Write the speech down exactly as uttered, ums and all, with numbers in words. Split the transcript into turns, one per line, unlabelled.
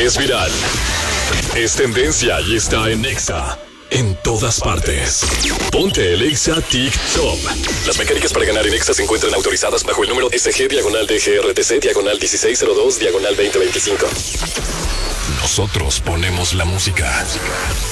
Es viral, es tendencia y está en Exa. En todas partes. Ponte el Exa TikTok. Las mecánicas para ganar en Exa se encuentran autorizadas bajo el número S G diagonal D G R T C diagonal dieciséis cero dos diagonal veinte veinticinco. Nosotros ponemos la música.